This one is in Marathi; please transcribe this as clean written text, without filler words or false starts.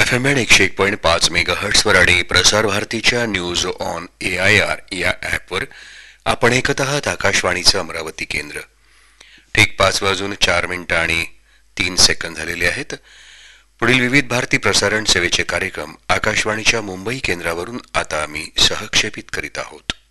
FM बँड 101.5 मेगाहर्ट्झवर आणि प्रसार भारतीच्या न्यूज ऑन AIR या ॲपवर आपण ऐकत आहात आकाशवाणीचं अमरावती केंद्र. ठीक 5:04 आणि 3 झालेले आहेत. पुढील विविध भारती प्रसारण सेवेचे कार्यक्रम आकाशवाणीच्या मुंबई केंद्रावरून आता आम्ही सहक्षेपित करीत आहोत.